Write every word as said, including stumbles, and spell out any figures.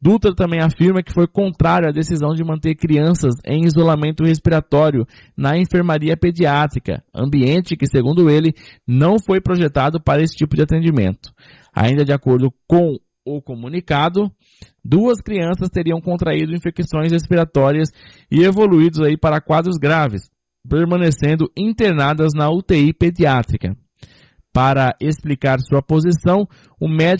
Dutra também afirma que foi contrário à decisão de manter crianças em isolamento respiratório na enfermaria pediátrica, ambiente que, segundo ele, não foi projetado para esse tipo de atendimento. Ainda de acordo com o comunicado, duas crianças teriam contraído infecções respiratórias e evoluído aí para quadros graves, permanecendo internadas na U T I pediátrica. Para explicar sua posição, o médico